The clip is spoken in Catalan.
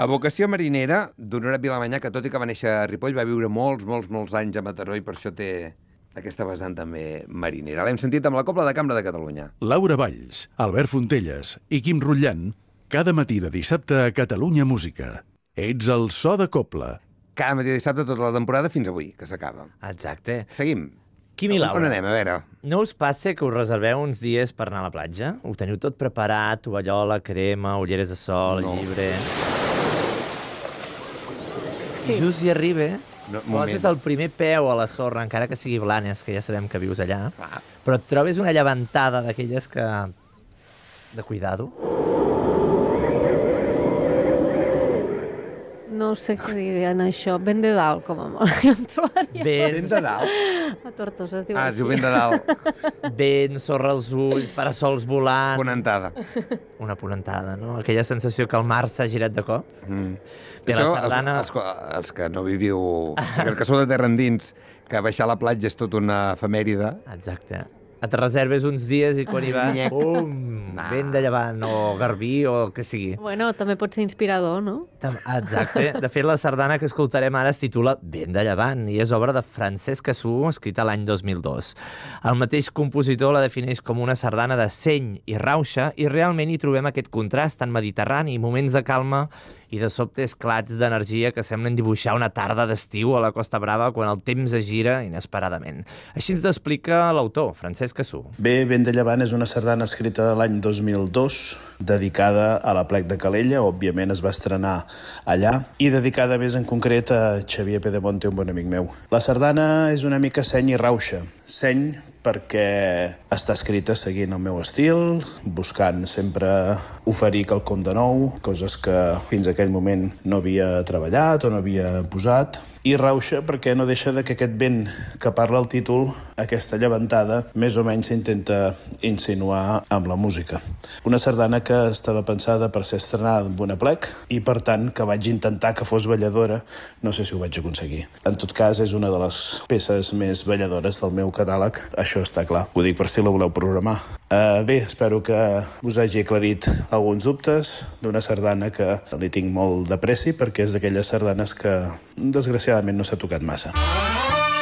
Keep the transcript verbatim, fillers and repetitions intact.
A vocació marinera, d'Honorat Vilamanyà, que tot i que va néixer a Ripoll, va viure molts, molts, molts anys a Mataró i per això té aquesta vessant també marinera. L'hem sentit amb la Cobla de Cambra de Catalunya. Laura Valls, Albert Fontelles i Quim Rutllant, cada matí de dissabte a Catalunya Música. Ets el so de Cobla. Cada matí de dissabte tota la temporada fins avui, que s'acaba. Exacte. Seguim. Quim i Laura. On anem, a veure? No us passa que us reserveu uns dies per anar a la platja? Ho teniu tot preparat, tovallola, crema, ulleres de sol, no. llibre... Sí. I just hi arriba, no, poses el primer peu a la sorra, encara que sigui Blanes, que ja sabem que vius allà, ah. però et trobes una llevantada d'aquelles que... de cuidado. No sé què dirien això. Ben de dalt, com a molt. Jo em trobaria... Ben de dalt? A Tortosa es diu ah, així. Ah, es diu ben de dalt. Ben, sorra als ulls, parasols volant... Ponentada. Una ponentada, no? Aquella sensació que el mar s'ha girat de cop. Mm. I això, la sardana... els, els, els que no viviu... Els que sou de terra endins, que baixar a la platja és tot una efemèride. Exacte. Et reserves uns dies i quan hi vas, pum, vent de llevant, o garbí, o el que sigui. Bueno, també pot ser inspirador, no? Exacte. De fet, la sardana que escoltarem ara es titula Vent de llevant i és obra de Francesc Cassú, escrita l'any dos mil dos. El mateix compositor la defineix com una sardana de seny i rauxa i realment hi trobem aquest contrast tan mediterrani, moments de calma i de sobte esclats d'energia que semblen dibuixar una tarda d'estiu a la Costa Brava quan el temps es gira inesperadament. Així ens explica l'autor, Francesc Cassú. Bé, Vent de llevant és una sardana escrita l'any dos mil dos, dedicada a la Plec de Calella, òbviament es va estrenar allà, i dedicada més en concret a Xavier Pedemonte, un bon amic meu. La sardana és una mica seny i rauxa. Seny perquè està escrita seguint el meu estil, buscant sempre oferir quelcom de nou, coses que fins a aquell moment no havia treballat o no havia posat, i rauxa perquè no deixa de que aquest vent que parla el títol, aquesta llevantada, més o menys s'intenta insinuar amb la música. Una sardana que estava pensada per ser estrenada amb una plec i, per tant, que vaig intentar que fos balladora, no sé si ho vaig aconseguir. En tot cas, és una de les peces més balladores del meu catàleg, això està clar. Ho dic per si la voleu programar. Uh, bé, espero que us hagi aclarit alguns dubtes d'una sardana que li tinc molt de pressi perquè és d'aquelles sardanes que, desgraciadament, no s'ha tocat massa.